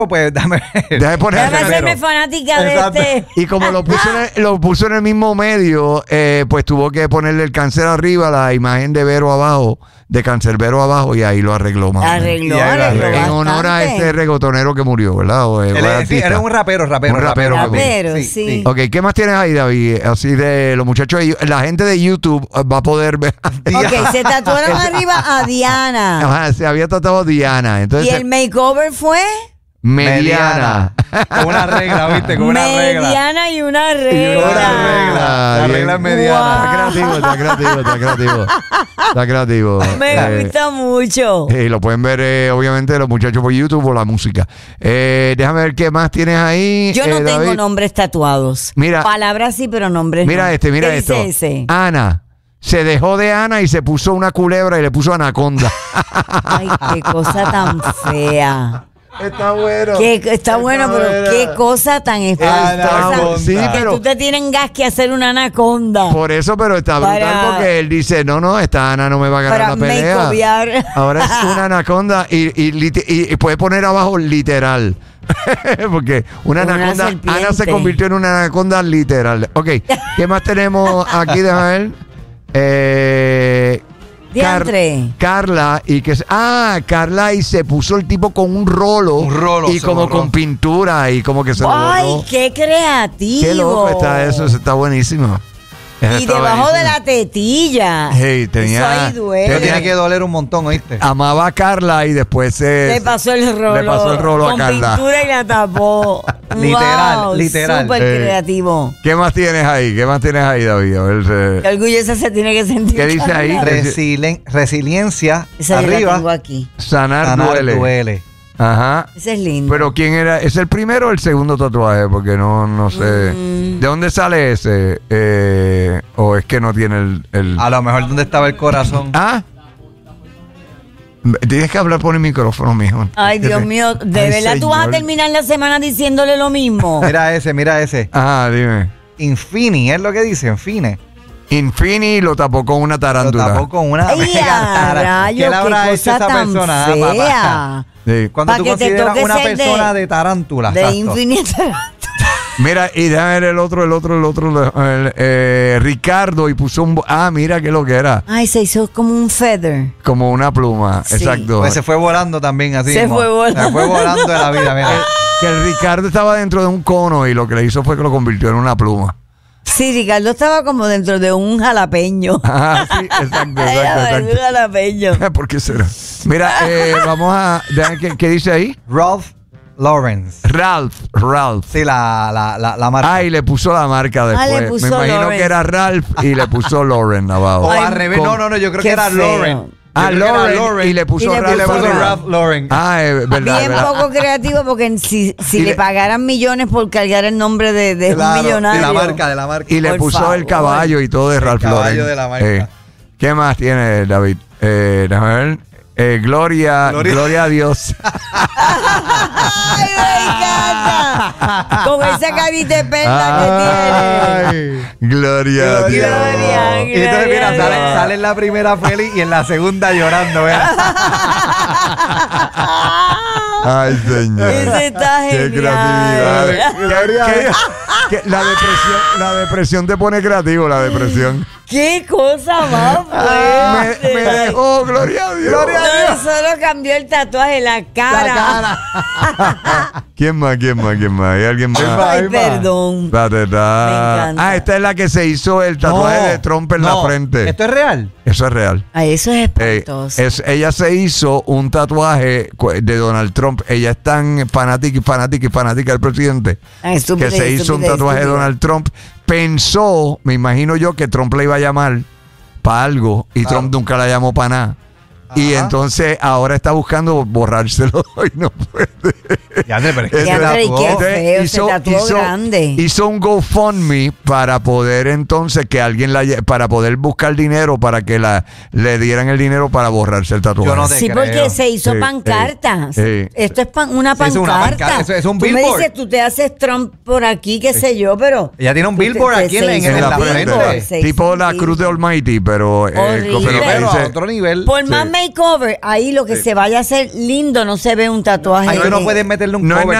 pues déjame hacerme fanática de este. Y como lo puso en el mismo medio, pues tuvo que ponerle el cáncer arriba, la imagen de Vero abajo, de Cancerbero abajo, y ahí lo arregló más. Arregló en honor a ese reggaetonero que murió, ¿verdad? Sí, era un rapero. Sí. Ok, ¿qué más tienes ahí, David? Así de los muchachos, la gente de YouTube va a poder ver. Ok, se tatuaron arriba a Diana. Ajá, se había tatuado Diana. Entonces, ¿Y el makeover fue? Mediana. Con una regla, ¿viste? Con una regla. Mediana y una regla. La regla es mediana. Wow. Está creativo. Me gusta mucho. Y lo pueden ver, obviamente, los muchachos por YouTube o la música. Déjame ver qué más tienes ahí. Yo no tengo David. nombres tatuados. Mira. Palabras sí, pero nombres Mira no. mira ¿Qué esto. dice ese? Ana. Se dejó de Ana y se puso una culebra y le puso anaconda. Ay, qué cosa tan fea. Está bueno. Está bueno, pero qué cosa tan espantosa. Sí, que pero tú te tienes gas que hacer una anaconda. por eso, pero está brutal porque él dice, no, esta Ana no me va a ganar Para la pelea. makeovear. Ahora es una anaconda y puede poner abajo literal. Porque una anaconda, serpiente. Ana se convirtió en una anaconda literal. Ok, ¿qué más tenemos aquí? Déjame ver. Diantre. Carla Carla y se puso el tipo con un rolo y como con pintura y como que se lo ¡Ay, borró. qué creativo! Qué loco está eso está buenísimo. Y debajo de la tetilla. Hey, Eso ahí duele. Tiene que doler un montón, ¿oíste? Amaba a Carla y después Le pasó el rolo. a Carla. Con pintura y la tapó. Literal. Súper creativo. ¿Qué más tienes ahí? David? A ver, Qué orgullosa se tiene que sentir. ¿qué dice ahí? Resiliencia. Esa yo la arriba. tengo aquí. Sanar duele. Ajá. Ese es lindo. Pero ¿quién era? ¿Es el primero o el segundo tatuaje? Porque no sé. ¿De dónde sale ese? ¿O es que no tiene el...? A lo mejor donde estaba el corazón. ¿Ah? Tienes que hablar por el micrófono, mijo. Ay, Dios mío. ¿De verdad tú vas a terminar la semana diciéndole lo mismo? Mira ese. Ajá, dime. Infini, es lo que dice, Infini. Infini lo tapó con una tarántula. Lo tapó con una rayo, ¿Qué le habrá qué hecho cosa esa tan persona? fea. Sí. Cuando tú Pa' que te consideras toque una ser persona de tarántula. De exacto. infinita. Mira, y déjame ver el otro, Ricardo, y puso mira qué lo que era. Ay, se hizo como un feather. Como una pluma, Sí. exacto. Pues se fue volando también así. Se fue volando. Se fue volando de la vida, mira. Que el Ricardo estaba dentro de un cono y lo que le hizo fue que lo convirtió en una pluma. Sí, Ricardo estaba como dentro de un jalapeño. Ajá, sí, exacto. Un jalapeño. ¿Por qué será? Mira, vamos a... ¿Qué dice ahí? Ralph Lauren. Ralph. Sí, la marca. Ah, y le puso la marca después. le puso Me imagino Lauren. que era Ralph y le puso Lauren abajo. O al revés. No, yo creo que era feo. Lauren. Lauren y le puso Ralph Lauren. Ah, es verdad. Bien verdad. poco creativo porque si le pagaran millones por cargar el nombre de un millonario. De la marca. Y le Por puso favor. el caballo y todo de Ralph Lauren. caballo de la marca. ¿Qué más tiene, David? Déjame ver. Gloria a Dios. ¡Ay, me encanta! Con esa carita de perla que tiene. Gloria a Dios. Gloria. Y entonces, mira, sale en la primera feliz y en la segunda llorando, ¿verdad? Ay, señor. Ese está Qué genial. creatividad. La depresión te pone creativo, la depresión. ¡Qué cosa más fuerte! Me dejó, gloria a Dios. No, solo cambió el tatuaje en la cara. ¿Quién más? ¿Hay alguien más? Ay, perdón. Espérate, Me encanta. esta es la que se hizo el tatuaje de Trump en la frente. ¿Esto es real? Eso es real. Ay, eso es espantoso. Ella se hizo un tatuaje de Donald Trump. Ella es tan fanática del presidente que se hizo un tatuaje de Donald Trump. Pensó, me imagino yo, que Trump le iba a llamar para algo y Trump nunca la llamó para nada. Y entonces ahora está buscando borrárselo y no puede. Ya te pero es que qué feo, se tatuó grande. Hizo un GoFundMe para poder entonces que alguien para poder buscar dinero para que le dieran el dinero para borrarse el tatuaje. Yo no te Sí, creo. porque se hizo pancartas. Esto es una Se hizo una pancarta. eso es un Tú me billboard. dices, tú te haces Trump por aquí, qué sé yo, pero... Ella tiene un billboard aquí en la frente. Tipo la cruz de Almighty, pero Horrible. Pero a dice, otro nivel. Por más makeover, ahí lo que se vaya a hacer lindo no se ve un tatuaje. Ahí tú no puedes meterle un no cover.